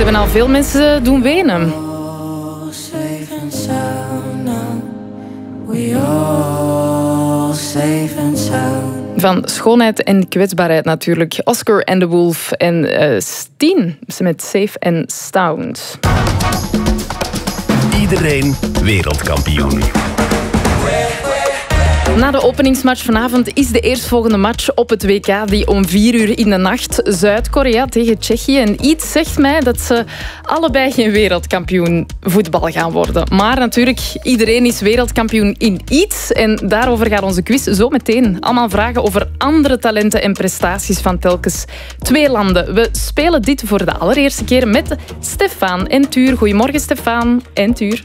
Ze hebben al veel mensen doen wenen. Van schoonheid en kwetsbaarheid natuurlijk. Oscar and the Wolf en Steen met Safe and Sound. Iedereen wereldkampioen. Na de openingsmatch vanavond is de eerstvolgende match op het WK die om 4:00 in de nacht. Zuid-Korea tegen Tsjechië. En iets zegt mij dat ze allebei geen wereldkampioen voetbal gaan worden. Maar natuurlijk, iedereen is wereldkampioen in iets. En daarover gaat onze quiz zo meteen. Allemaal vragen over andere talenten en prestaties van telkens 2 landen. We spelen dit voor de allereerste keer met Stefan en Tuur. Goedemorgen, Stefan en Tuur.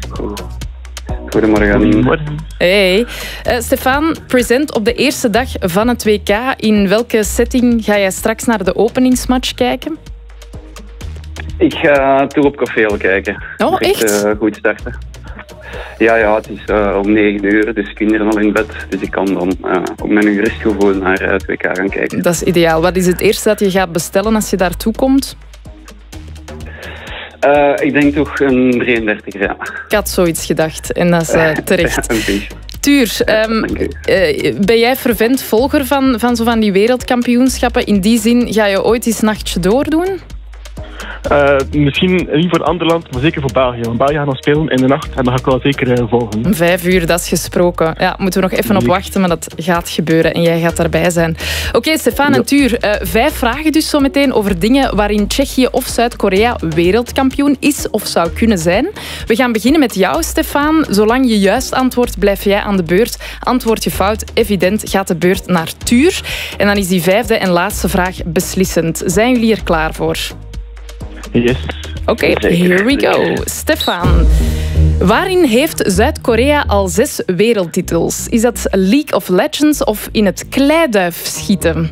Goedemorgen. Hey. Stefan, present op de eerste dag van het WK. In welke setting ga jij straks naar de openingsmatch kijken? Ik ga toe op café kijken. Oh, echt? Goed starten. Ja, het is om 9:00, dus kinderen al in bed. Dus ik kan dan op mijn rustgevoel naar het WK gaan kijken. Dat is ideaal. Wat is het eerste dat je gaat bestellen als je daartoe komt? Ik denk toch een 33, ja. Ik had zoiets gedacht en dat is terecht. Een beetje. Tuur, ben jij fervent volger van die wereldkampioenschappen? In die zin, ga je ooit eens nachtje doordoen? Misschien niet voor een ander land, maar zeker voor België. Want België gaat nog spelen in de nacht en dat ga ik wel zeker volgen. 5:00, dat is gesproken. Ja, moeten we nog even op wachten, maar dat gaat gebeuren en jij gaat daarbij zijn. Oké, Stefan en Tuur, 5 vragen dus zo meteen over dingen waarin Tsjechië of Zuid-Korea wereldkampioen is of zou kunnen zijn. We gaan beginnen met jou, Stefan. Zolang je juist antwoordt, blijf jij aan de beurt. Antwoord je fout, evident, gaat de beurt naar Tuur. En dan is die 5e en laatste vraag beslissend. Zijn jullie er klaar voor? Yes. Oké, here we go. Stefan, waarin heeft Zuid-Korea al 6 wereldtitels? Is dat League of Legends of in het kleiduif schieten?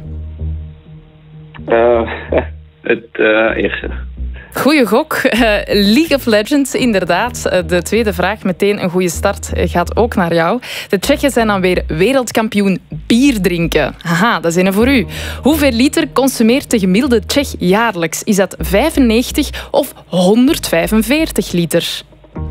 Het eerste. Goeie gok. League of Legends, inderdaad. De tweede vraag, meteen een goede start, gaat ook naar jou. De Tsjechen zijn dan weer wereldkampioen bier drinken. Haha, dat is een voor u. Hoeveel liter consumeert de gemiddelde Tsjech jaarlijks? Is dat 95 of 145 liter?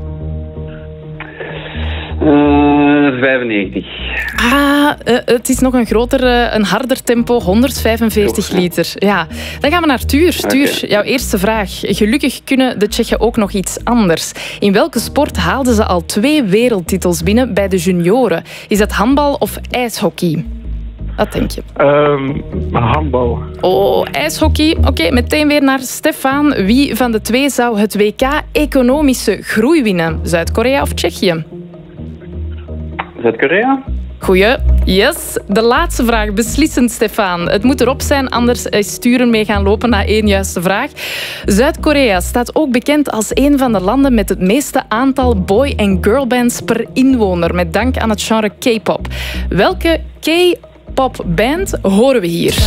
95. Het is nog een harder tempo, 145 liter. Ja. Dan gaan we naar Tuur. Tuur, jouw eerste vraag. Gelukkig kunnen de Tsjechen ook nog iets anders. In welke sport haalden ze al 2 wereldtitels binnen bij de junioren? Is dat handbal of ijshockey? Wat denk je? Handbal. Oh, ijshockey. Oké, meteen weer naar Stefan. Wie van de 2 zou het WK economische groei winnen? Zuid-Korea of Tsjechië? Zuid-Korea? Goeie. Yes. De laatste vraag. Beslissend, Stefan. Het moet erop zijn, anders is Sturen mee gaan lopen na 1 juiste vraag. Zuid-Korea staat ook bekend als een van de landen met het meeste aantal boy- en girlbands per inwoner, met dank aan het genre K-pop. Welke K-pop band horen we hier?